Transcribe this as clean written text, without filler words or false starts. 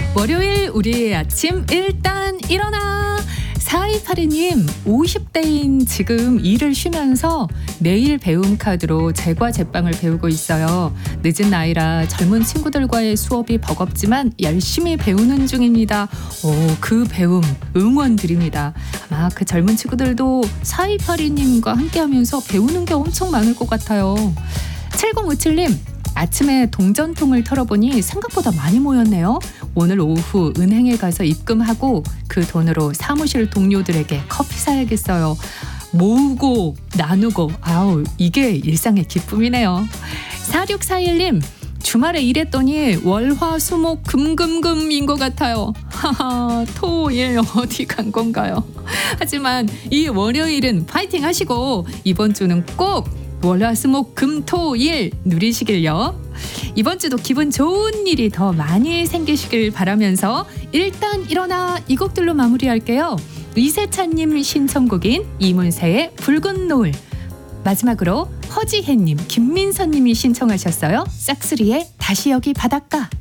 월요일 우리의 아침 일단 일어나. 4282님 50대인 지금 일을 쉬면서 내일 배움 카드로 제과 제빵을 배우고 있어요. 늦은 나이라 젊은 친구들과의 수업이 버겁지만 열심히 배우는 중입니다. 그 배움 응원 드립니다. 아마 그 젊은 친구들도 4282님과 함께하면서 배우는 게 엄청 많을 것 같아요. 7057님 아침에 동전통을 털어보니 생각보다 많이 모였네요. 오늘 오후 은행에 가서 입금하고 그 돈으로 사무실 동료들에게 커피 사야겠어요. 모으고 나누고 이게 일상의 기쁨이네요. 4641님 주말에 일했더니 월화수목 금금금인 것 같아요. 토일 어디 간 건가요? 하지만 이 월요일은 파이팅 하시고 이번 주는 꼭 월화수목 금토일 누리시길요. 이번 주도 기분 좋은 일이 더 많이 생기시길 바라면서 일단 일어나 이 곡들로 마무리할게요. 이세찬님 신청곡인 이문세의 붉은 노을, 마지막으로 허지혜님 김민선님이 신청하셨어요. 싹스리의 다시 여기 바닷가.